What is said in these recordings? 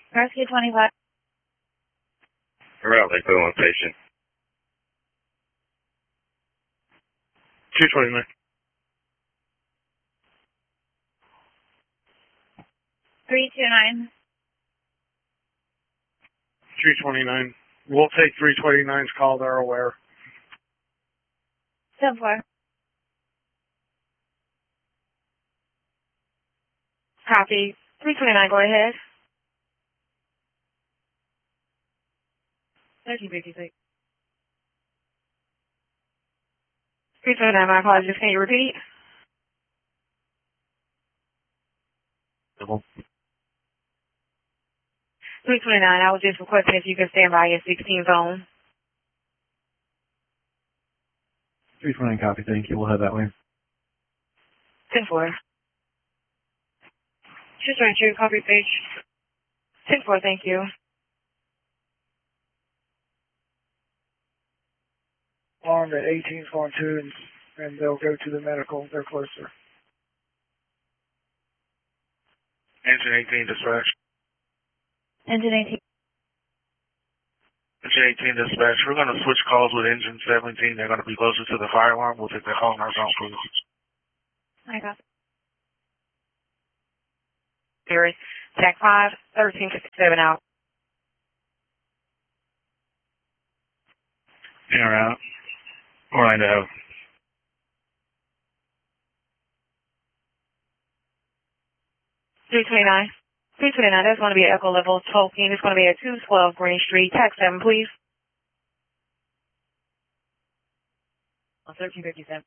Rescue 25. Around Lake Owen patient. 229. 329. 329. We'll take 329's call. They're aware. 10-4. Copy. 329, go ahead. 1356. 329, my apologies. Can you repeat? Double. 329, I was just requesting if you can stand by in 16 zone. 329 copy, thank you. We'll head that way. 10-4. 222, copy page. 10-4, thank you. Armed at 18's going to, and they'll go to the medical. They're closer. Engine 18 dispatch. Engine 18. Engine 18 dispatch. We're going to switch calls with engine 17. They're going to be closer to the fire alarm. We'll take the call in our zone, please. I got it. Series. TAC 5, 1357 out. In or out. Orlando. 329. 329, that's going to be Echo Level Tolkien. It's going to be at 212 Green Street. TAC 7, please. 1357.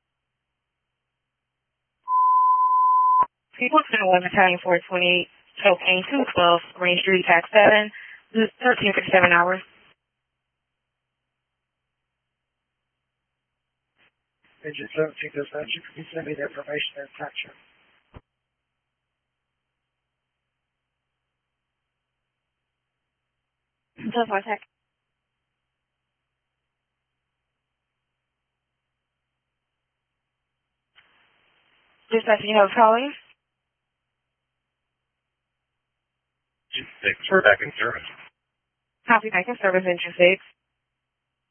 People 1 Battalion 428, Tolkien, 212 Green Street. TAC 7, 1357 hours. Engine 17 dispatch. You can send me the information and attach it. So far, tech. Dispatch, you have calling? Thanks for back in service. Copy back in service, engine 6.